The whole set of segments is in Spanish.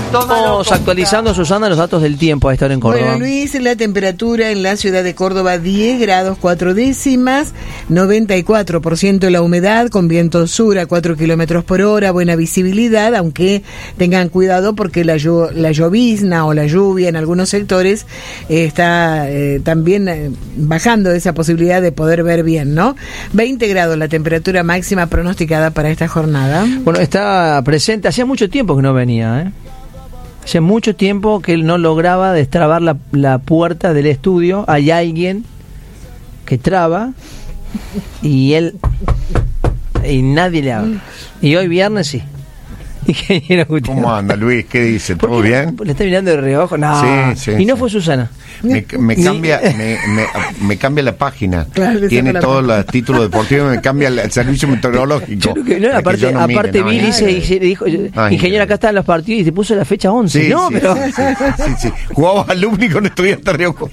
Estamos actualizando, Susana, los datos del tiempo a esta hora en Córdoba. Bueno, Luis, la temperatura en la ciudad de Córdoba 10 grados 4 décimas, 94% la humedad, con viento sur a 4 kilómetros por hora, buena visibilidad, aunque tengan cuidado porque la llovizna o la lluvia en algunos sectores está también bajando esa posibilidad de poder ver bien, ¿no? 20 grados la temperatura máxima pronosticada para esta jornada. Bueno, está presente, hacía mucho tiempo que no venía, ¿eh? Hace mucho tiempo que él no lograba destrabar la puerta del estudio. Hay alguien que traba y nadie le habla. Y hoy viernes sí. ¿Cómo anda, Luis? ¿Qué dice? ¿Todo bien? ¿Le está mirando de reojo? No. Sí, y no fue Susana. Me cambia la página. Claro, tiene todos los títulos deportivos, me cambia el servicio meteorológico. Aparte Bill dijo, ingeniero, acá están los partidos y te puso la fecha 11. Sí, no, sí, pero sí. Jugaba alumni con estudiantes de Río.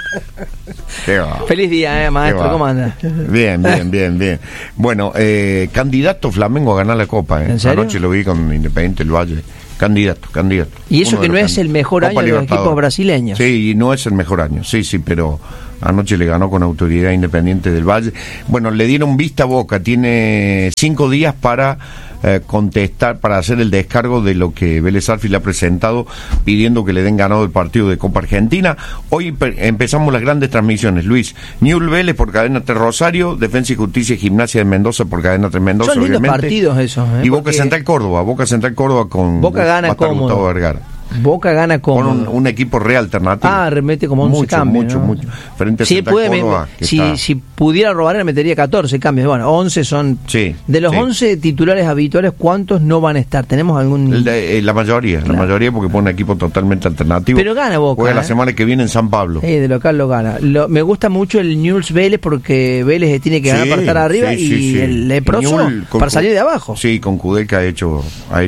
Feliz día, maestro. ¿Cómo anda? Bien. Bueno, candidato Flamengo a ganar la Copa. ¿En serio? Anoche lo vi con Independiente del Valle. Candidato. Y eso que no es el mejor año de los equipos brasileños. Sí, y no es el mejor año. Sí, pero anoche le ganó con autoridad Independiente del Valle. Bueno, le dieron vista a Boca. Tiene 5 días para contestar, para hacer el descargo de lo que Vélez Sarsfield le ha presentado, pidiendo que le den ganado el partido de Copa Argentina. Hoy empezamos las grandes transmisiones, Luis. Newell's Vélez por Cadena 3 Rosario, Defensa y Justicia y Gimnasia de Mendoza por Cadena 3 Mendoza. Son lindos partidos esos, y Boca Central Córdoba con Boca gana cómodo. Gustavo Vergara. Boca gana con un equipo re alternativo. Remete como 11 cambios. Mucho. Frente a Central Córdoba. Si pudiera robar, metería 14 cambios. Bueno, 11 son. Sí, de los 11 titulares habituales, ¿cuántos no van a estar? ¿Tenemos algún...? La mayoría, claro. La mayoría porque pone un equipo totalmente alternativo. Pero gana Boca. Juega la semana que viene en San Pablo. De local lo gana. Me gusta mucho el Newell's Vélez porque Vélez tiene que ganar para estar arriba y el leproso para salir de abajo. Sí, con Kudelka ha hecho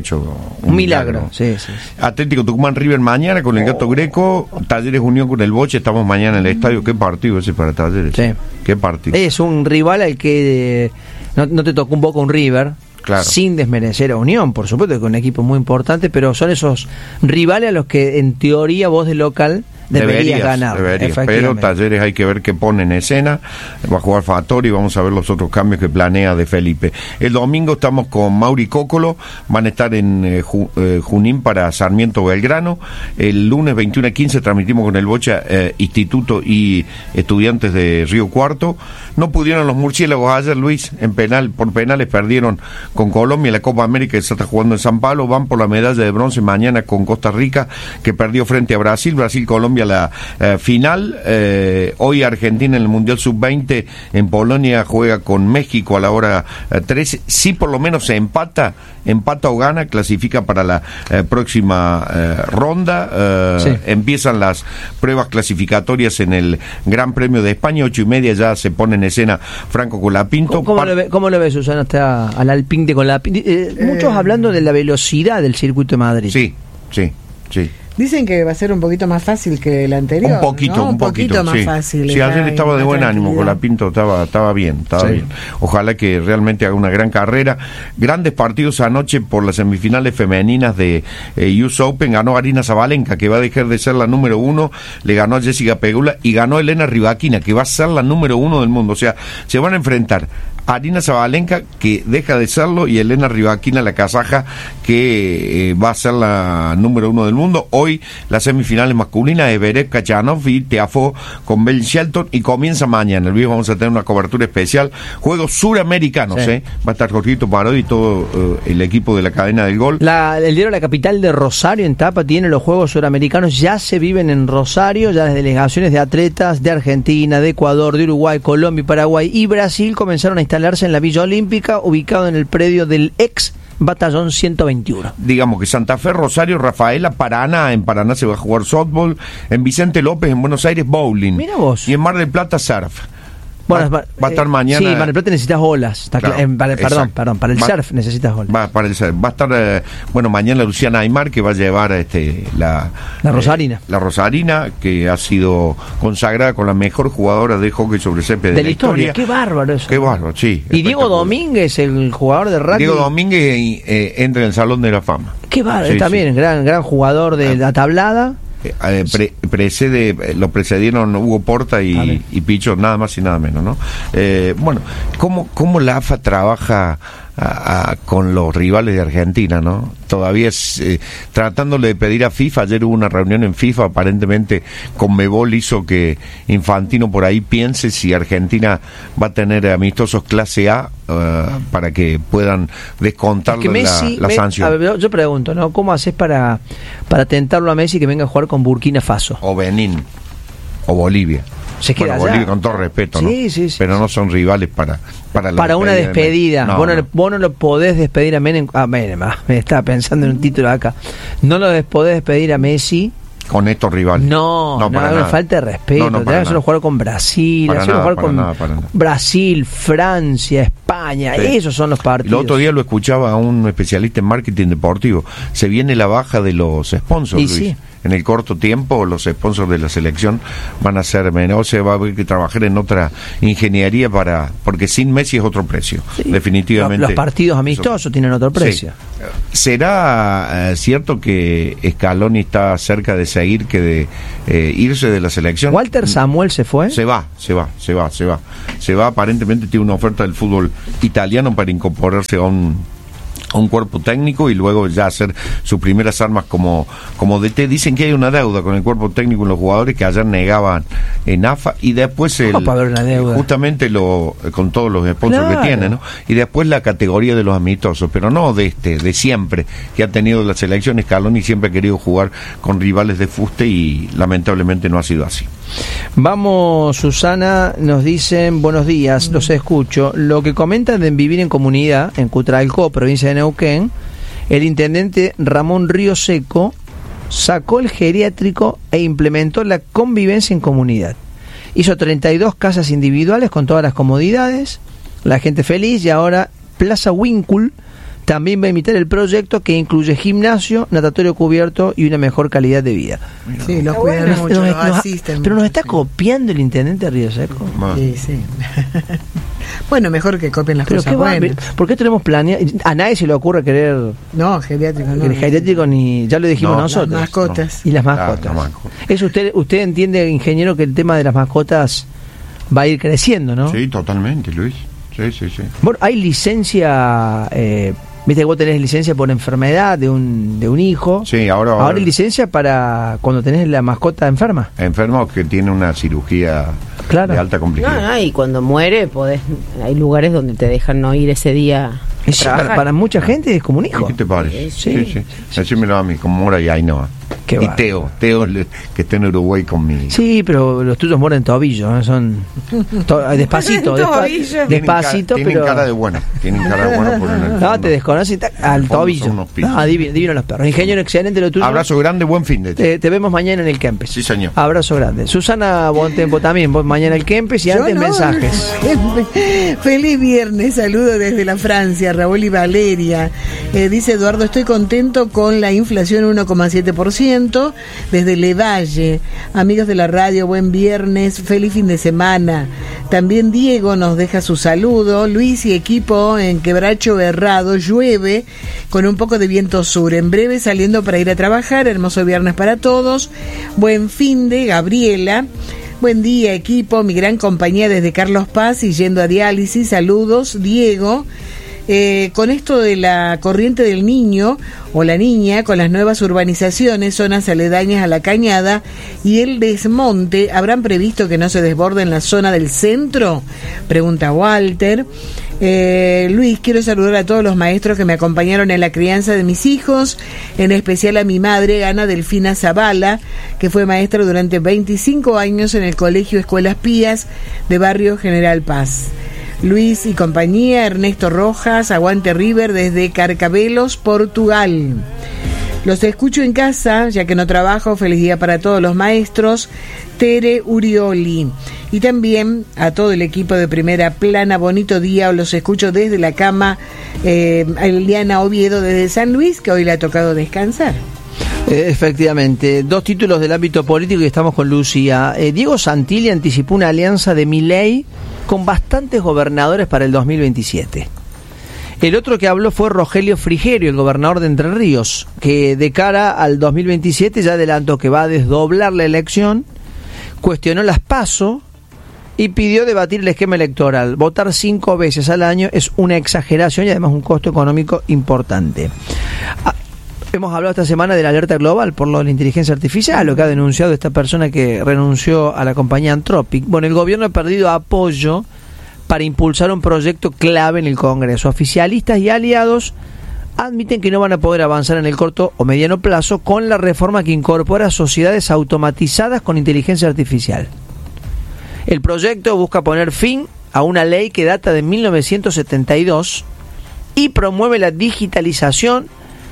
un milagro. Sí. Atlético Tucumán River mañana con el Gato Greco, Talleres Unión con el Boche, estamos mañana en el estadio. Qué partido ese para Talleres. Sí. Qué partido. Es un rival al que no te tocó un poco un River. Claro. Sin desmerecer a Unión, por supuesto, que es un equipo muy importante, pero son esos rivales a los que en teoría vos de local deberías ganar. Pero Talleres hay que ver qué pone en escena. Va a jugar Fattori y vamos a ver los otros cambios que planea de Felipe. El domingo estamos con Mauri Cócolo, van a estar en Junín para Sarmiento Belgrano. El lunes 21:15 transmitimos con el Bocha Instituto y Estudiantes de Río Cuarto. No pudieron los murciélagos ayer, Luis, por penales perdieron con Colombia. La Copa América que se está jugando en San Pablo, van por la medalla de bronce mañana con Costa Rica, que perdió frente a Brasil-Colombia la final. Hoy Argentina en el Mundial Sub-20 en Polonia juega con México a la hora 13. Si por lo menos se empata o gana, clasifica para la próxima ronda. Empiezan las pruebas clasificatorias en el Gran Premio de España. 8:30 ya se pone en escena Franco Colapinto. ¿Cómo lo ve Susana al Alpine de Colapinto? Muchos hablando de la velocidad del circuito de Madrid. Sí. Dicen que va a ser un poquito más fácil que el anterior. Un poquito más fácil. Sí, ayer estaba de buen ánimo con Colapinto, estaba bien. Ojalá que realmente haga una gran carrera. Grandes partidos anoche por las semifinales femeninas de US Open. Ganó Arina Zabalenka, que va a dejar de ser la número 1, le ganó a Jessica Pegula y ganó Elena Rybakina, que va a ser la número 1 del mundo. O sea, se van a enfrentar Arina Zabalenka, que deja de serlo, y Elena Rybakina, la kazaja, que va a ser la número 1 del mundo. Hoy las semifinales masculinas, Everett Kachanov y Tiafoe con Ben Shelton, y comienza mañana. El viernes vamos a tener una cobertura especial, juegos suramericanos. Va a estar Jorgito Parodi y todo el equipo de la cadena del gol. El diario La Capital de Rosario, en tapa, tiene los juegos suramericanos, ya se viven en Rosario, ya las delegaciones de atletas de Argentina, de Ecuador, de Uruguay, Colombia, Paraguay y Brasil comenzaron a instalarse en la Villa Olímpica, ubicado en el predio del ex Batallón 121. Digamos que Santa Fe, Rosario, Rafaela, Paraná. En Paraná se va a jugar softball. En Vicente López, en Buenos Aires, bowling. Mira vos. Y en Mar del Plata, surf. Bueno, va a estar mañana. Sí, Mar del Plata necesitas olas. Está Claro, perdón, para el surf necesitas olas. Va a estar, mañana Luciana Aymar, que va a llevar la Rosarina. La Rosarina, que ha sido consagrada con la mejor jugadora de hockey sobre césped de la historia. Qué bárbaro eso. Qué bárbaro, sí. Y Diego Domínguez, el jugador de rugby. Diego Domínguez entra en el Salón de la Fama. Qué bárbaro, Sí, también, sí. gran jugador de la tablada. Lo precedieron Hugo Porta y Picho, nada más y nada menos, ¿no? ¿Cómo la AFA trabaja con los rivales de Argentina, ¿no? Todavía tratándole de pedir a FIFA. Ayer hubo una reunión en FIFA, aparentemente Conmebol hizo que Infantino por ahí piense si Argentina va a tener amistosos clase A para que puedan descontarle la sanción. A ver, yo pregunto, ¿no? ¿Cómo haces para tentarlo a Messi que venga a jugar con Burkina Faso? O Benín, o Bolivia. Se queda allá. Bolivia, con todo respeto, ¿no? Sí. Pero no son rivales para una despedida. No, vos no lo podés despedir a Menem. Me estaba pensando en un título acá. No lo podés despedir a Messi con estos rivales. No, una falta de respeto. Tenés que hacerlo jugar con Brasil, hacerlo jugar con Brasil, Francia, España. Sí. Esos son los partidos. El otro día lo escuchaba a un especialista en marketing deportivo. Se viene la baja de los sponsors, Luis. Sí. En el corto tiempo los sponsors de la selección van a ser menos, se va a haber que trabajar en otra ingeniería porque sin Messi es otro precio, sí. Definitivamente. Los partidos amistosos tienen otro precio. Sí. ¿Será cierto que Scaloni está cerca de seguir que de irse de la selección? ¿Walter Samuel se fue? Se va, aparentemente tiene una oferta del fútbol italiano para incorporarse a un cuerpo técnico y luego ya hacer sus primeras armas como DT. Dicen que hay una deuda con el cuerpo técnico y los jugadores que ayer negaban en AFA y después justamente con todos los sponsors que tiene, ¿no? Y después la categoría de los amistosos, pero no de siempre que ha tenido la selección. Scaloni siempre ha querido jugar con rivales de fuste y lamentablemente no ha sido así. Vamos, Susana, nos dicen buenos días, los escucho. Lo que comentan de vivir en comunidad en Cutralcó, provincia de Neuquén, el intendente Ramón Río Seco sacó el geriátrico e implementó la convivencia en comunidad. Hizo 32 casas individuales con todas las comodidades, la gente feliz, y ahora Plaza Winkul también va a imitar el proyecto que incluye gimnasio, natatorio cubierto y una mejor calidad de vida. Sí, los cuidan mucho, los asisten. Pero nos está copiando el intendente Río Seco. Sí. Bueno, mejor que copien las cosas buenas. ¿Por qué tenemos planeado? A nadie se le ocurre querer... No, geriátrico no. El geriátrico ni... Ya lo dijimos nosotros. Las mascotas. Y las mascotas. Eso usted entiende, ingeniero, que el tema de las mascotas va a ir creciendo, ¿no? Sí, totalmente, Luis. Sí. Bueno, hay licencia... Viste que vos tenés licencia por enfermedad de un hijo. Sí, ahora hay licencia para cuando tenés la mascota enferma. Enfermo que tiene una cirugía de alta complejidad. No, y cuando muere hay lugares donde te dejan no ir ese día. Para mucha gente es como un hijo. ¿Qué te parece? Sí. Decímelo a mí, como Mora y Ainhoa. Y Teo, que está en Uruguay conmigo. Sí, pero los tuyos mueren tobillo, ¿eh? Son despacito, despacito, tienen pero cara de bueno, por no, te desconoces al tobillo. Divino los perros. Ingeniero, excelente lo tuyo. Abrazo grande, buen fin de te vemos mañana en el Kempes. Sí, señor. Abrazo grande. Susana, buen tiempo también, vos mañana el Kempes y antes mensajes. Feliz viernes, saludo desde la Francia, Raúl y Valeria. Dice Eduardo, estoy contento con la inflación 1,7%. Desde Levalle, amigos de la radio, buen viernes, feliz fin de semana. También Diego nos deja su saludo. Luis y equipo en Quebracho Herrado, llueve con un poco de viento sur, en breve saliendo para ir a trabajar. Hermoso viernes para todos, buen fin de Gabriela. Buen día, equipo, mi gran compañía desde Carlos Paz y yendo a diálisis. Saludos, Diego. Con esto de la corriente del Niño o la Niña, con las nuevas urbanizaciones, zonas aledañas a la Cañada y el desmonte, ¿habrán previsto que no se desborde en la zona del centro? Pregunta Walter. Luis, quiero saludar a todos los maestros que me acompañaron en la crianza de mis hijos, en especial a mi madre, Ana Delfina Zavala, que fue maestra durante 25 años en el Colegio Escuelas Pías de Barrio General Paz. Luis y compañía, Ernesto Rojas, aguante River desde Carcabelos, Portugal. Los escucho en casa, ya que no trabajo. Feliz día para todos los maestros. Tere Urioli. Y también a todo el equipo de Primera Plana, bonito día. Los escucho desde la cama. Eliana Oviedo desde San Luis, que hoy le ha tocado descansar. Efectivamente, 2 títulos del ámbito político y estamos con Lucía. Diego Santilli anticipó una alianza de Milei con bastantes gobernadores para el 2027. El otro que habló fue Rogelio Frigerio, el gobernador de Entre Ríos, que de cara al 2027 ya adelantó que va a desdoblar la elección, cuestionó las PASO y pidió debatir el esquema electoral. Votar 5 veces al año es una exageración y además un costo económico importante. Hemos hablado esta semana de la alerta global por lo de la inteligencia artificial, lo que ha denunciado esta persona que renunció a la compañía Anthropic. Bueno, el gobierno ha perdido apoyo para impulsar un proyecto clave en el Congreso. Oficialistas y aliados admiten que no van a poder avanzar en el corto o mediano plazo con la reforma que incorpora sociedades automatizadas con inteligencia artificial. El proyecto busca poner fin a una ley que data de 1972 y promueve la digitalización,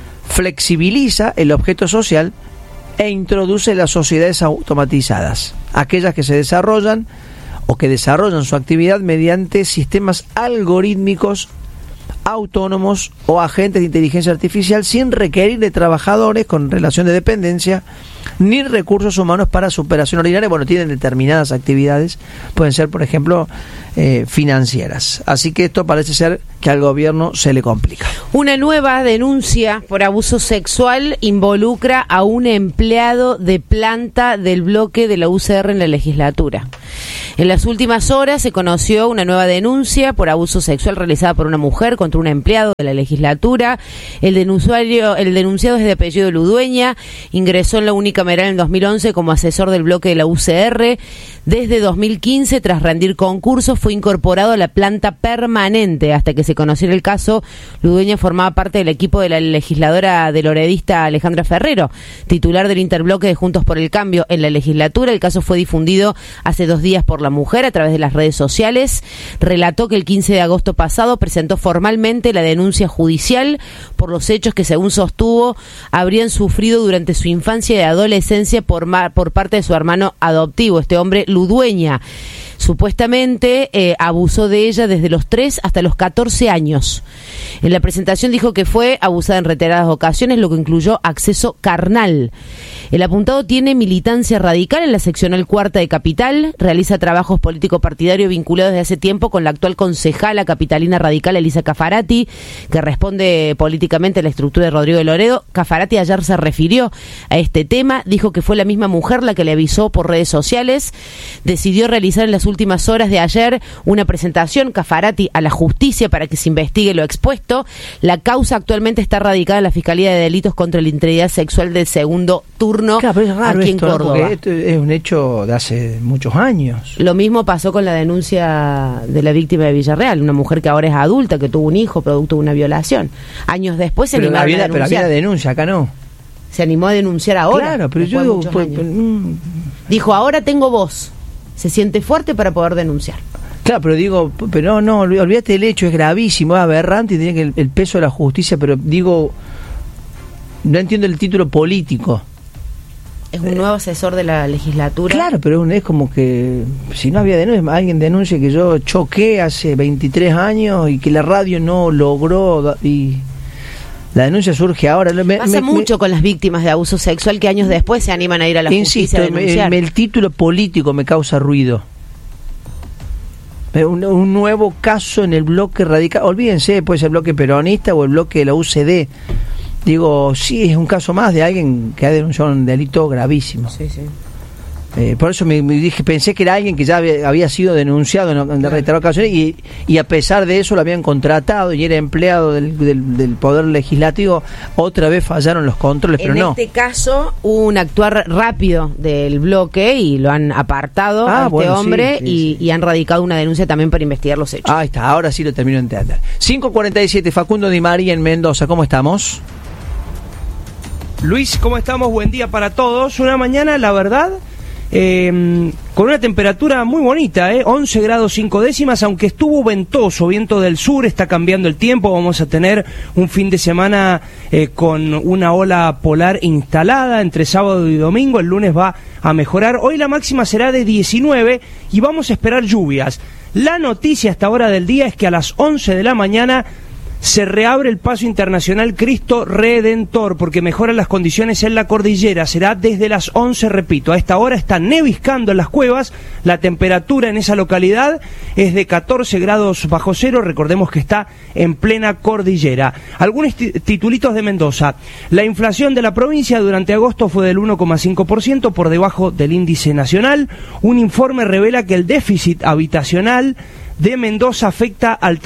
flexibiliza el objeto social e introduce las sociedades automatizadas, aquellas que se desarrollan o que desarrollan su actividad mediante sistemas algorítmicos autónomos o agentes de inteligencia artificial sin requerir de trabajadores con relación de dependencia ni recursos humanos para su operación ordinaria. Bueno, tienen determinadas actividades, pueden ser, por ejemplo, financieras. Así que esto parece ser que al gobierno se le complica. Una nueva denuncia por abuso sexual involucra a un empleado de planta del bloque de la UCR en la legislatura. En las últimas horas se conoció una nueva denuncia por abuso sexual realizada por una mujer contra un empleado de la legislatura. El denunciado es de apellido Ludueña, ingresó en la unicameral en 2011 como asesor del bloque de la UCR. Desde 2015, tras rendir concursos, fue incorporado a la planta permanente. Hasta que se conociera el caso, Ludueña formaba parte del equipo de la legisladora del oredista Alejandra Ferrero, titular del interbloque de Juntos por el Cambio en la legislatura. El caso fue difundido hace 2 días por la mujer a través de las redes sociales. Relató que el 15 de agosto pasado presentó formalmente la denuncia judicial por los hechos que, según sostuvo, habrían sufrido durante su infancia y adolescencia por parte de su hermano adoptivo, este hombre Ludueña. Supuestamente abusó de ella desde los 3 hasta los 14 años. En la presentación dijo que fue abusada en reiteradas ocasiones, lo que incluyó acceso carnal. El apuntado tiene militancia radical en la seccional 4ª de Capital, realiza trabajos político-partidarios vinculados desde hace tiempo con la actual concejala capitalina radical Elisa Caffarati, que responde políticamente a la estructura de Rodrigo de Loredo. Caffarati ayer se refirió a este tema, dijo que fue la misma mujer la que le avisó por redes sociales. Decidió realizar en las últimas horas de ayer una presentación, Caffarati, a la justicia para que se investigue lo expuesto. La causa actualmente está radicada en la Fiscalía de Delitos contra la Integridad Sexual del segundo turno, claro, pero es raro aquí en esto, Córdoba. Porque esto es un hecho de hace muchos años. Lo mismo pasó con la denuncia de la víctima de Villarreal, una mujer que ahora es adulta, que tuvo un hijo producto de una violación. Años después se animaron a denunciar. Pero había denuncia, acá no. Se animó a denunciar ahora. Claro, pero yo digo... Dijo, ahora tengo voz. Se siente fuerte para poder denunciar. Claro, pero digo, pero no, olvídate del hecho, es gravísimo, es aberrante y tiene que el peso de la justicia, pero digo, no entiendo el título político. Es un nuevo asesor de la legislatura. Claro, pero es como que si no había denuncia, alguien denuncia que yo choqué hace 23 años y que la radio no logró y la denuncia surge ahora. Pasa mucho con las víctimas de abuso sexual que años después se animan a ir a la justicia a denunciar. El título político me causa ruido. Un nuevo caso en el bloque radical. Olvídense, puede ser el bloque peronista o el bloque de la UCD. Digo, sí, es un caso más de alguien que ha denunciado un delito gravísimo. Sí, sí. Por eso me dije, pensé que era alguien que ya había sido denunciado en reiteradas ocasiones y a pesar de eso lo habían contratado y era empleado del Poder Legislativo. Otra vez fallaron los controles, pero no. En este caso hubo un actuar rápido del bloque y lo han apartado a este hombre y han radicado una denuncia también para investigar los hechos. Ahí está, ahora sí lo termino de entender. 5:47, Facundo Di María en Mendoza, ¿cómo estamos? Luis, ¿cómo estamos? Buen día para todos. Una mañana, la verdad, con una temperatura muy bonita, 11 grados 5 décimas, aunque estuvo ventoso, viento del sur, está cambiando el tiempo, vamos a tener un fin de semana con una ola polar instalada entre sábado y domingo, el lunes va a mejorar, hoy la máxima será de 19 y vamos a esperar lluvias. La noticia a esta hora del día es que a las 11 de la mañana se reabre el paso internacional Cristo Redentor porque mejoran las condiciones en la cordillera. Será desde las 11, repito. A esta hora está neviscando en las cuevas. La temperatura en esa localidad es de 14 grados bajo cero. Recordemos que está en plena cordillera. Algunos titulitos de Mendoza. La inflación de la provincia durante agosto fue del 1,5%, por debajo del índice nacional. Un informe revela que el déficit habitacional de Mendoza afecta al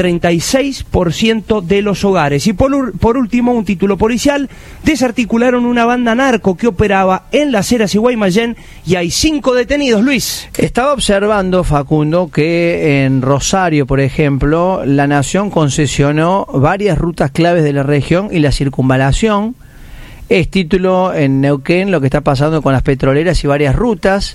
36% de los hogares. Y por último, un título policial: desarticularon una banda narco que operaba en Las Heras y Guaymallén y hay 5 detenidos, Luis. Estaba observando, Facundo, que en Rosario, por ejemplo, la Nación concesionó varias rutas claves de la región y la circunvalación. Es título en Neuquén lo que está pasando con las petroleras y varias rutas.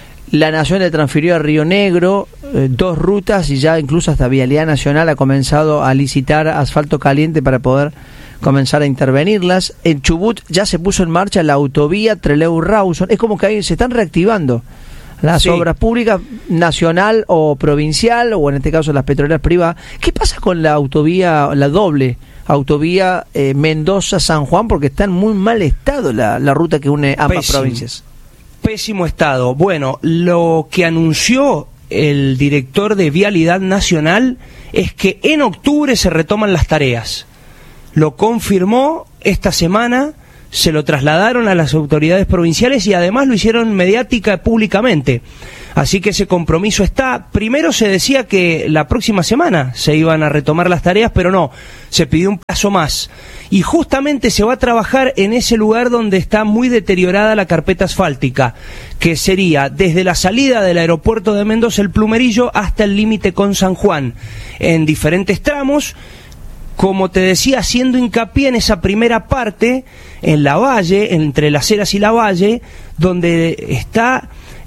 La Nación le transfirió a Río Negro 2 rutas y ya incluso hasta Vialidad Nacional ha comenzado a licitar asfalto caliente para poder comenzar a intervenirlas. En Chubut ya se puso en marcha la autovía Trelew-Rawson. Es como que ahí se están reactivando las obras públicas, nacional o provincial, o en este caso las petroleras privadas. ¿Qué pasa con la autovía, la doble autovía Mendoza-San Juan? Porque está en muy mal estado la ruta que une ambas provincias. Pésimo estado. Bueno, lo que anunció el director de Vialidad Nacional es que en octubre se retoman las tareas. Lo confirmó esta semana, se lo trasladaron a las autoridades provinciales y además lo hicieron mediática públicamente. Así que ese compromiso está. Primero se decía que la próxima semana se iban a retomar las tareas, pero no, se pidió un plazo más. Y justamente se va a trabajar en ese lugar donde está muy deteriorada la carpeta asfáltica, que sería desde la salida del aeropuerto de Mendoza, el Plumerillo, hasta el límite con San Juan, en diferentes tramos. Como te decía, haciendo hincapié en esa primera parte, en la Valle, entre Las Heras y la Valle, donde está,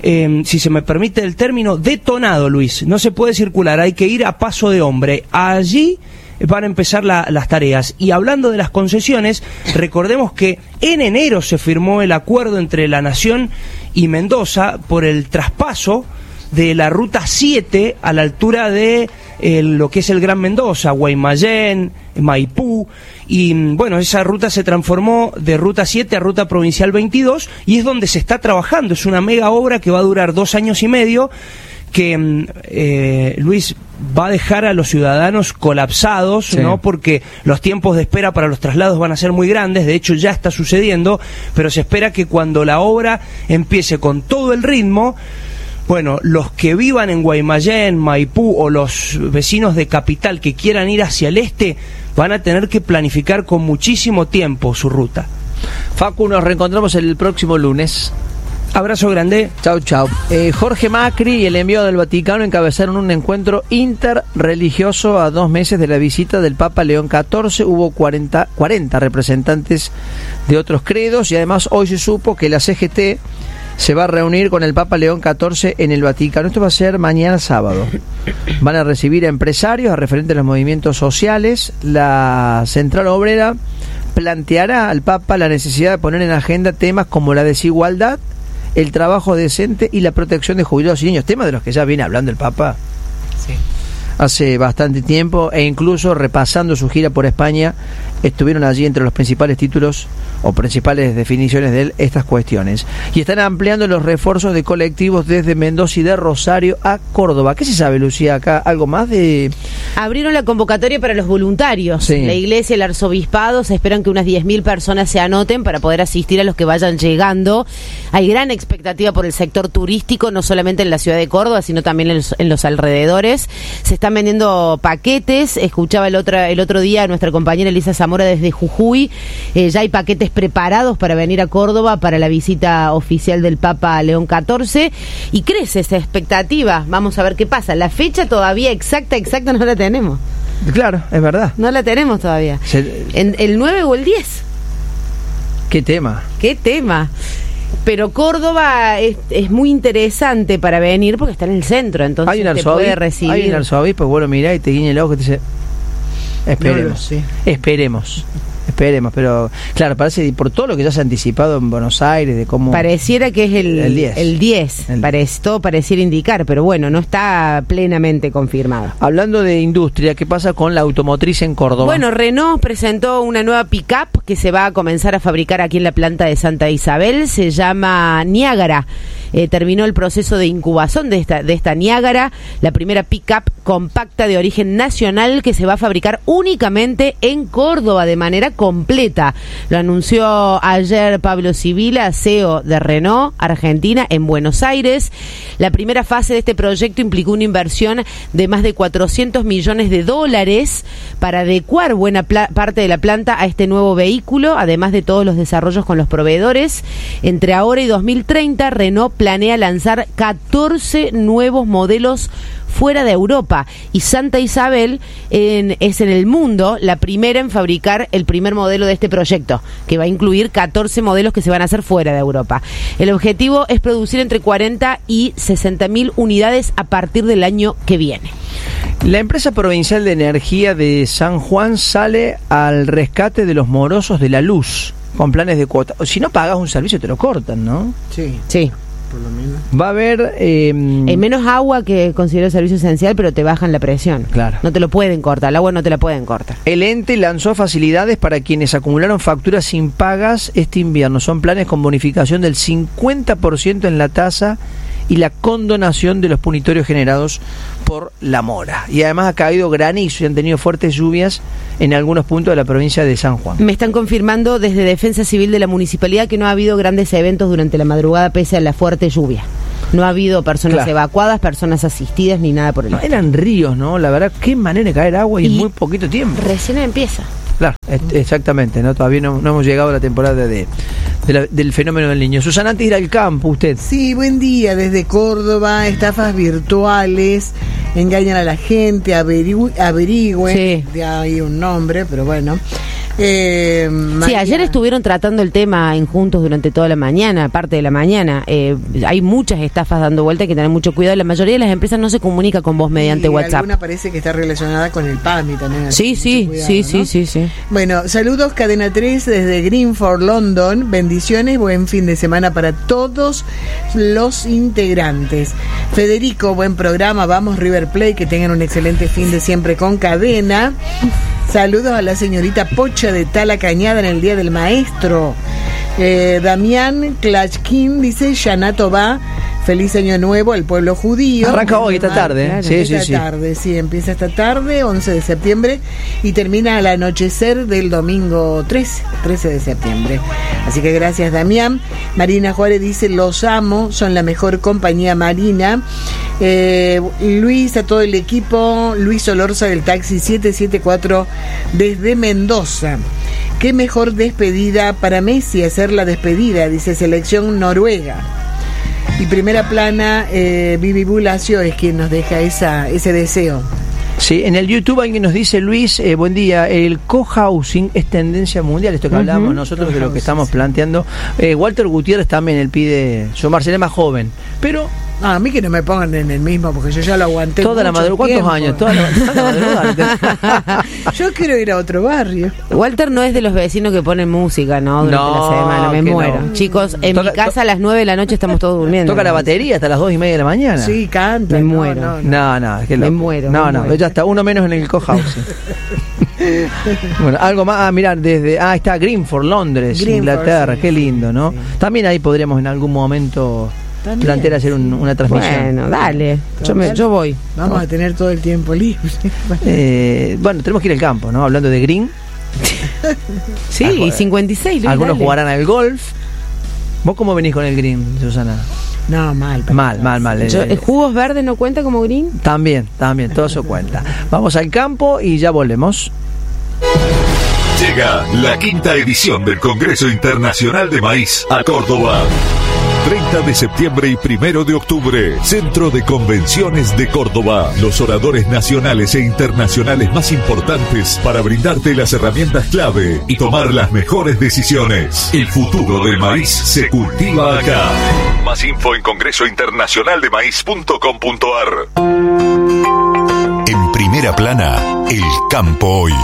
si se me permite el término, detonado, Luis. No se puede circular, hay que ir a paso de hombre. Allí van a empezar las tareas. Y hablando de las concesiones, recordemos que en enero se firmó el acuerdo entre la Nación y Mendoza por el traspaso de la Ruta 7 a la altura de lo que es el Gran Mendoza, Guaymallén, Maipú, y bueno, esa ruta se transformó de Ruta 7 a Ruta Provincial 22 y es donde se está trabajando. Es una mega obra que va a durar 2 años y medio, que Luis, va a dejar a los ciudadanos colapsados, sí, ¿no? Porque los tiempos de espera para los traslados van a ser muy grandes. De hecho ya está sucediendo, pero se espera que cuando la obra empiece con todo el ritmo, bueno, los que vivan en Guaymallén, Maipú o los vecinos de Capital que quieran ir hacia el este van a tener que planificar con muchísimo tiempo su ruta. Facu, nos reencontramos el próximo lunes. Abrazo grande. Chau, chau. Jorge Macri y el enviado del Vaticano encabezaron un encuentro interreligioso a 2 meses de la visita del Papa León XIV. Hubo 40 representantes de otros credos y además hoy se supo que la CGT se va a reunir con el Papa León XIV en el Vaticano. Esto va a ser mañana sábado. Van a recibir a empresarios, a referentes de los movimientos sociales. La Central Obrera planteará al Papa la necesidad de poner en agenda temas como la desigualdad, el trabajo decente y la protección de jubilados y niños, temas de los que ya viene hablando el Papa hace bastante tiempo, e incluso repasando su gira por España estuvieron allí entre los principales títulos o principales definiciones de él estas cuestiones. Y están ampliando los refuerzos de colectivos desde Mendoza y de Rosario a Córdoba. ¿Qué se sabe, Lucía, acá? ¿Algo más de...? Abrieron la convocatoria para los voluntarios. Sí. La iglesia, el arzobispado, se esperan que unas 10.000 personas se anoten para poder asistir a los que vayan llegando. Hay gran expectativa por el sector turístico, no solamente en la ciudad de Córdoba, sino también en los alrededores. Se están vendiendo paquetes. Escuchaba el otro día a nuestra compañera Elisa Zamora desde Jujuy. Ya hay paquetes preparados para venir a Córdoba para la visita oficial del Papa León XIV y crece esa expectativa. Vamos a ver qué pasa. La fecha todavía exacta no la tenemos. Claro, es verdad. No la tenemos todavía. ¿En el 9 o el 10? ¿Qué tema? ¿Qué tema? Pero Córdoba es muy interesante para venir porque está en el centro, entonces te puede recibir. Hay un arzobispo, vos lo mirás y te guiña el ojo y te dice, esperemos, pero claro, parece por todo lo que ya se ha anticipado en Buenos Aires, de cómo... Pareciera que es el 10. Todo pareciera indicar, pero bueno, no está plenamente confirmado. Hablando de industria, ¿qué pasa con la automotriz en Córdoba? Bueno, Renault presentó una nueva pick-up que se va a comenzar a fabricar aquí en la planta de Santa Isabel, se llama Niágara. Terminó el proceso de incubación de esta Niágara, la primera pick-up compacta de origen nacional que se va a fabricar únicamente en Córdoba de manera completa. Lo anunció ayer Pablo Sibila, CEO de Renault Argentina en Buenos Aires. La primera fase de este proyecto implicó una inversión de más de $400 millones para adecuar buena parte de la planta a este nuevo vehículo, además de todos los desarrollos con los proveedores. Entre ahora y 2030, Renault planea lanzar 14 nuevos modelos fuera de Europa, y Santa Isabel es en el mundo la primera en fabricar el primer modelo de este proyecto, que va a incluir 14 modelos que se van a hacer fuera de Europa. El objetivo es producir entre 40 y 60.000 unidades a partir del año que viene. La empresa provincial de energía de San Juan sale al rescate de los morosos de la luz, con planes de cuota. Si no pagas un servicio te lo cortan, ¿no? Sí. Por lo menos. Va a haber... Hay menos agua que considero servicio esencial, pero te bajan la presión. Claro. No te lo pueden cortar, el agua no te la pueden cortar. El ente lanzó facilidades para quienes acumularon facturas sin pagas este invierno. Son planes con bonificación del 50% en la tasa y la condonación de los punitorios generados por la mora. Y además ha caído granizo y han tenido fuertes lluvias en algunos puntos de la provincia de San Juan. Me están confirmando desde Defensa Civil de la Municipalidad que no ha habido grandes eventos durante la madrugada pese a la fuerte lluvia. No ha habido personas evacuadas, personas asistidas ni nada por el estilo. Eran ríos, ¿no? La verdad, qué manera de caer agua y en muy poquito tiempo. Recién empieza. Claro, exactamente, ¿no? Todavía no hemos llegado a la temporada del fenómeno del Niño. Susana, antes de ir al campo, usted. Sí, buen día, desde Córdoba, estafas virtuales, engañan a la gente, averigüen, Sí. ya hay un nombre, pero bueno. Sí, ayer estuvieron tratando el tema en Juntos durante toda la mañana, parte de la mañana. Hay muchas estafas dando vuelta, hay que tener mucho cuidado. La mayoría de las empresas no se comunica con vos mediante WhatsApp. Alguna parece que está relacionada con el PAMI también. Sí. Bueno, saludos Cadena 3 desde Greenford, London. Bendiciones, buen fin de semana para todos los integrantes. Federico, buen programa, vamos River Plate, que tengan un excelente fin de siempre con Cadena. Saludos a la señorita Pocha de Tala Cañada en el Día del Maestro. Damián Klachkin dice, Shana va. Feliz año nuevo al pueblo judío. Arranca hoy, esta tarde. Claro, sí, empieza esta tarde, 11 de septiembre, y termina al anochecer del domingo 13 de septiembre. Así que gracias, Damián. Marina Juárez dice, los amo, son la mejor compañía marina. Luis, a todo el equipo, Luis Olorza del taxi 774 desde Mendoza. Qué mejor despedida para Messi, hacer la despedida, dice selección Noruega. Y primera plana, Vivi Bulacio es quien nos deja ese deseo. Sí, en el YouTube alguien nos dice, Luis, buen día, el cohousing es tendencia mundial, esto que hablábamos nosotros de lo que estamos planteando. Walter Gutiérrez también, él pide, yo Marcelo más joven, pero... A mí que no me pongan en el mismo, porque yo ya lo aguanté toda la madrugada. ¿Cuántos años? Toda la madrugada. Yo quiero ir a otro barrio. Walter no es de los vecinos que ponen música, ¿no? Durante la semana, me muero. No. Chicos, en mi casa a las 9 de la noche estamos todos durmiendo. Toca la batería hasta las 2:30 de la mañana. Sí, canta. Me muero. No, es que me muero. No, ya está, uno menos en el cohousing. Bueno, algo más, mirá, está Greenford, Londres, Inglaterra, sí, qué lindo, ¿no? Sí. También ahí podríamos en algún momento plantear hacer una transmisión. Bueno, dale, yo voy. Vamos a tener todo el tiempo libre. Bueno, tenemos que ir al campo, ¿no? Hablando de green. Sí, y 56. Luis, algunos dale. jugarán al golf. ¿Vos cómo venís con el green, Susana? No, mal. ¿El jugos verdes no cuenta como green? También, todo eso cuenta. Vamos al campo y ya volvemos. Llega la 5ª edición del Congreso Internacional de Maíz a Córdoba. 30 de septiembre y 1 de octubre, Centro de Convenciones de Córdoba. Los oradores nacionales e internacionales más importantes para brindarte las herramientas clave y tomar las mejores decisiones. El futuro del maíz se cultiva acá. Más info en congresointernacionaldemaíz.com.ar. En primera plana, el campo hoy.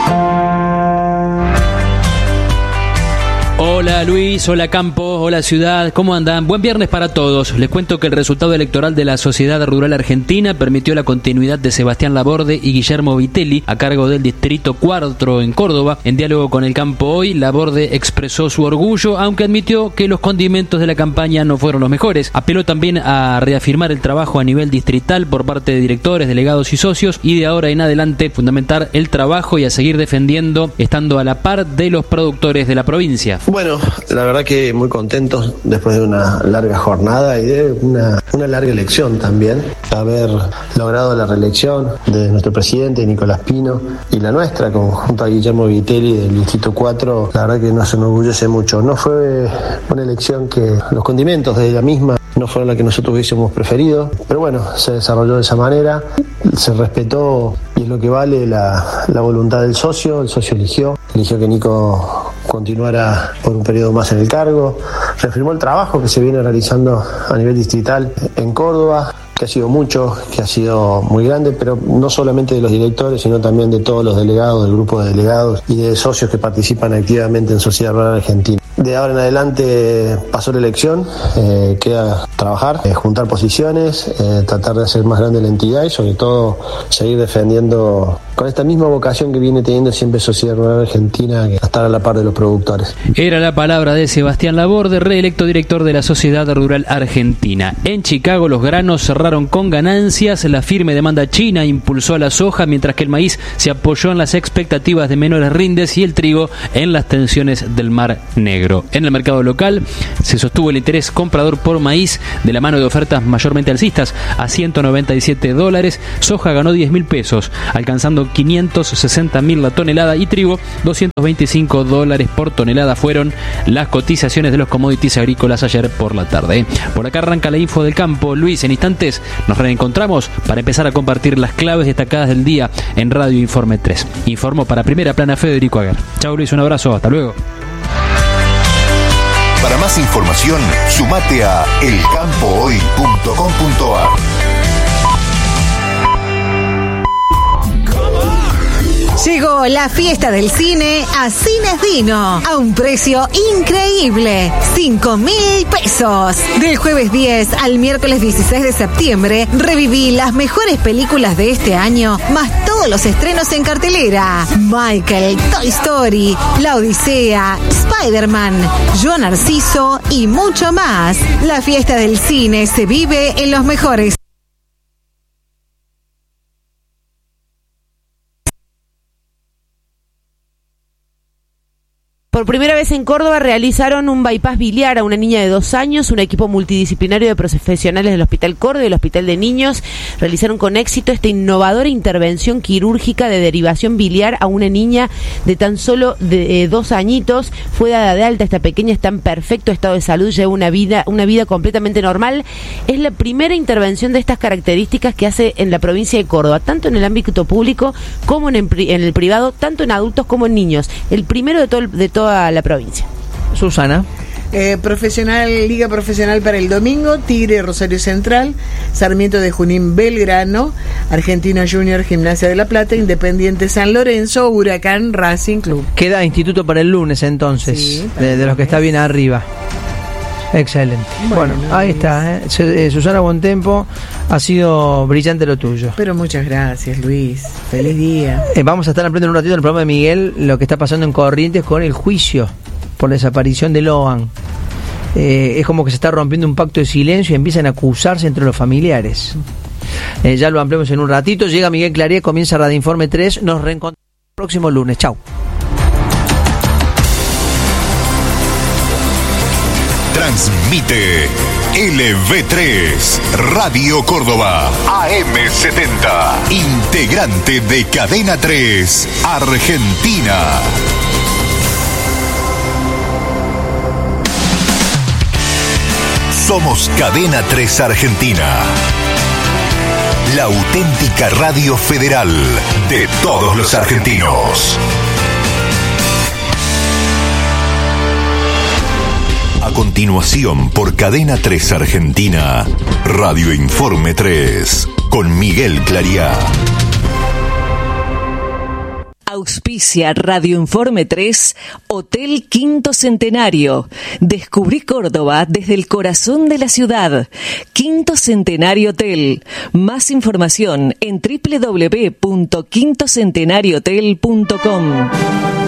Hola Luis, hola Campo, hola Ciudad, ¿cómo andan? Buen viernes para todos. Les cuento que el resultado electoral de la Sociedad Rural Argentina permitió la continuidad de Sebastián Laborde y Guillermo Vitelli a cargo del Distrito 4 en Córdoba. En diálogo con el Campo hoy, Laborde expresó su orgullo, aunque admitió que los condimentos de la campaña no fueron los mejores. Apeló también a reafirmar el trabajo a nivel distrital por parte de directores, delegados y socios, y de ahora en adelante fundamentar el trabajo y a seguir defendiendo, estando a la par de los productores de la provincia. Bueno, la verdad que muy contentos después de una larga jornada y de una larga elección también. Haber logrado la reelección de nuestro presidente Nicolás Pino y la nuestra, junto a Guillermo Vitelli del Distrito 4, la verdad que nos enorgullece mucho. No fue una elección que los condimentos de la misma no fueron la que nosotros hubiésemos preferido, pero bueno, se desarrolló de esa manera, se respetó y es lo que vale la voluntad del socio. El socio eligió que Nico continuara por un periodo más en el cargo, reafirmó el trabajo que se viene realizando a nivel distrital en Córdoba, que ha sido mucho, que ha sido muy grande, pero no solamente de los directores, sino también de todos los delegados, del grupo de delegados y de socios que participan activamente en Sociedad Rural Argentina. De ahora en adelante pasó la elección, queda trabajar, juntar posiciones, tratar de hacer más grande la entidad y sobre todo seguir defendiendo con esta misma vocación que viene teniendo siempre Sociedad Rural Argentina, que estar a la par de los productores. Era la palabra de Sebastián Laborde, reelecto director de la Sociedad Rural Argentina. En Chicago los granos cerraron con ganancias, la firme demanda china impulsó a la soja, mientras que el maíz se apoyó en las expectativas de menores rindes y el trigo en las tensiones del Mar Negro. En el mercado local se sostuvo el interés comprador por maíz de la mano de ofertas mayormente alcistas a $197. Soja ganó 10.000 pesos, alcanzando 560.000 la tonelada, y trigo $225 por tonelada fueron las cotizaciones de los commodities agrícolas ayer por la tarde. Por acá arranca la info del campo. Luis, en instantes nos reencontramos para empezar a compartir las claves destacadas del día en Radio Informe 3. Informó para Primera Plana Federico Aguer. Chau Luis, un abrazo, hasta luego. Para más información, sumate a elcampohoy.com.ar. Llegó la fiesta del cine a Cines Dino a un precio increíble, 5.000 pesos. Del jueves 10 al miércoles 16 de septiembre, reviví las mejores películas de este año, más todos los estrenos en cartelera. Michael, Toy Story, La Odisea, Spider-Man, Yo Narciso y mucho más. La fiesta del cine se vive en los mejores. Por primera vez en Córdoba realizaron un bypass biliar a una niña de 2 años. Un equipo multidisciplinario de profesionales del Hospital Córdoba y del Hospital de Niños realizaron con éxito esta innovadora intervención quirúrgica de derivación biliar a una niña de tan solo 2 añitos. Fue dada de alta. Esta pequeña está en perfecto estado de salud, lleva una vida completamente normal. Es la primera intervención de estas características que hace en la provincia de Córdoba, tanto en el ámbito público como en el privado, tanto en adultos como en niños. El primero de toda la provincia. Susana. Liga Profesional para el domingo: Tigre Rosario Central, Sarmiento de Junín Belgrano, Argentino Junior Gimnasia de la Plata, Independiente San Lorenzo, Huracán Racing Club. Queda instituto para el lunes entonces, sí, de los que está bien arriba. Excelente. Bueno, ahí está. Susana Bontempo, ha sido brillante lo tuyo. Pero muchas gracias, Luis. Feliz día. Vamos a estar aprendiendo en un ratito en el programa de Miguel lo que está pasando en Corrientes con el juicio por la desaparición de Loan. Es como que se está rompiendo un pacto de silencio y empiezan a acusarse entre los familiares. Ya lo ampliamos en un ratito. Llega Miguel Claría, comienza Radio Informe 3. Nos reencontramos el próximo lunes. Chau. Transmite LV3 Radio Córdoba AM70, integrante de Cadena 3 Argentina. Somos Cadena 3 Argentina. La auténtica radio federal de todos los argentinos. A continuación, por Cadena 3 Argentina, Radio Informe 3, con Miguel Clariá. Auspicia Radio Informe 3, Hotel Quinto Centenario. Descubrí Córdoba desde el corazón de la ciudad. Quinto Centenario Hotel. Más información en www.quintocentenariohotel.com.